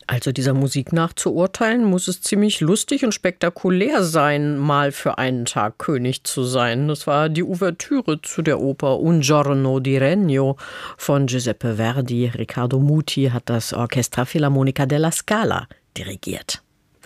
Also dieser Musik nach zu urteilen, muss es ziemlich lustig und spektakulär sein, mal für einen Tag König zu sein. Das war die Ouvertüre zu der Oper Un giorno di Regno von Giuseppe Verdi. Riccardo Muti hat das Orchestra Filarmonica della Scala dirigiert.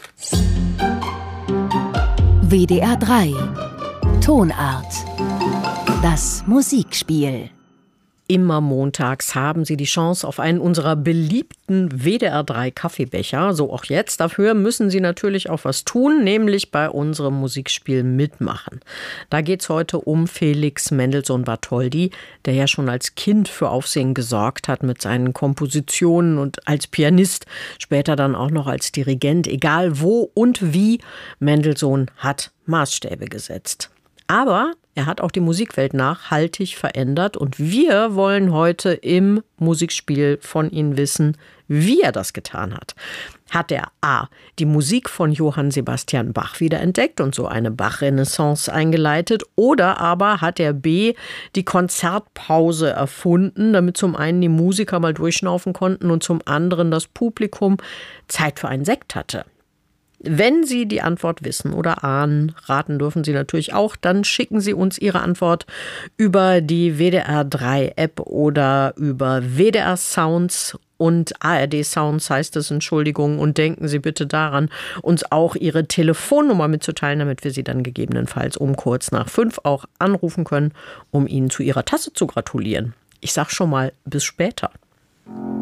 WDR 3 Tonart. Das Musikspiel. Immer montags haben Sie die Chance auf einen unserer beliebten WDR 3 Kaffeebecher. So auch jetzt. Dafür müssen Sie natürlich auch was tun, nämlich bei unserem Musikspiel mitmachen. Da geht es heute um Felix Mendelssohn Bartholdy, der ja schon als Kind für Aufsehen gesorgt hat mit seinen Kompositionen und als Pianist, später dann auch noch als Dirigent. Egal wo und wie, Mendelssohn hat Maßstäbe gesetzt. Aber er hat auch die Musikwelt nachhaltig verändert und wir wollen heute im Musikspiel von ihm wissen, wie er das getan hat. Hat er a. die Musik von Johann Sebastian Bach wiederentdeckt und so eine Bach-Renaissance eingeleitet, oder aber hat er b. die Konzertpause erfunden, damit zum einen die Musiker mal durchschnaufen konnten und zum anderen das Publikum Zeit für einen Sekt hatte? Wenn Sie die Antwort wissen oder ahnen, raten dürfen Sie natürlich auch, dann schicken Sie uns Ihre Antwort über die WDR 3 App oder über WDR Sounds und ARD Sounds heißt es, Entschuldigung, und denken Sie bitte daran, uns auch Ihre Telefonnummer mitzuteilen, damit wir Sie dann gegebenenfalls um kurz nach 5 auch anrufen können, um Ihnen zu Ihrer Tasse zu gratulieren. Ich sag schon mal, bis später.